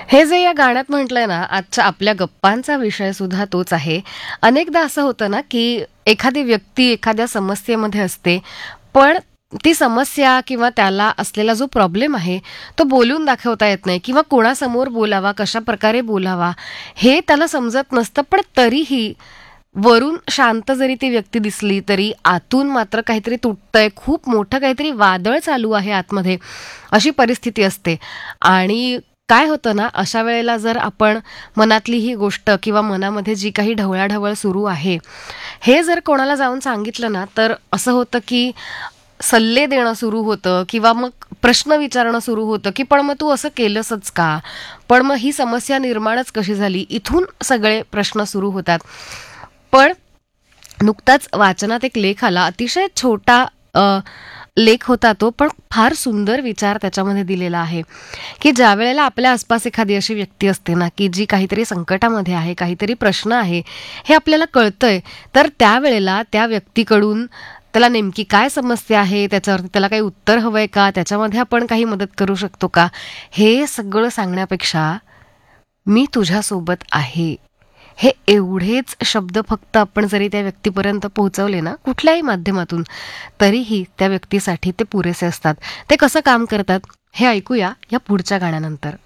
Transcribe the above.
हे जे या गाण्यात म्हटलंय ना, आजच्या आपल्या गप्पांचा विषय सुद्धा तोच आहे. अनेकदा असं होतं ना, की एखादी व्यक्ती एखाद्या समस्येमध्ये असते, पण ती समस्या किंवा त्याला असलेला जो प्रॉब्लेम आहे, तो बोलून दाखवता येत नाही किंवा कोणासमोर बोलावा, कशाप्रकारे बोलावा, हे त्याला समजत नसतं. पण तरीही वरून शांत जरी ती व्यक्ती दिसली, तरी आतून मात्र काहीतरी तुटतंय, खूप मोठं काहीतरी वादळ चालू आहे आतमध्ये, अशी परिस्थिती असते. आणि काय होतं ना, अशा वेळेला जर आपण मनातली ही गोष्ट किंवा मनामध्ये जी काही ढवळाढवळ सुरू आहे, हे जर कोणाला जाऊन सांगितलं ना, तर असं होतं की सल्ले देणं सुरू होतं किंवा मग प्रश्न विचारणं सुरू होतं, की "पण मग तू असं केलंसच का? पण मग ही समस्या निर्माणच कशी झाली?" इथून सगळे प्रश्न सुरू होतात. पण नुकताच वाचनात एक लेख आला. अतिशय छोटा लेख होता तो, पण फार सुंदर विचार त्याच्यामध्ये दिलेला आहे, की ज्यावेळेला आपल्या आसपास एखादी अशी व्यक्ती असते ना, की जी काहीतरी संकटामध्ये आहे, काहीतरी प्रश्न आहे, हे आपल्याला कळतंय, तर त्यावेळेला त्या व्यक्तीकडून त्याला नेमकी काय समस्या आहे, त्याच्यावरती त्याला काही उत्तर हवंय का, त्याच्यामध्ये आपण काही मदत करू शकतो का, हे सगळं सांगण्यापेक्षा "मी तुझ्यासोबत आहे." हे एवढेच शब्द फक्त आपण जरी त्या व्यक्तीपर्यंत पोहोचवले ना, कुठल्याही माध्यमातून, तरीही त्या व्यक्तीसाठी ते पुरेसे असतात. ते कसं काम करतात हे ऐकूया या पुढच्या गाण्यानंतर.